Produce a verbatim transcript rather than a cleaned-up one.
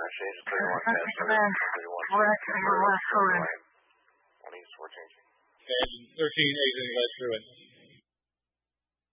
change to thirty-one ten, thirty-one ten, one east, we're changing. And thirteen exiting left through it.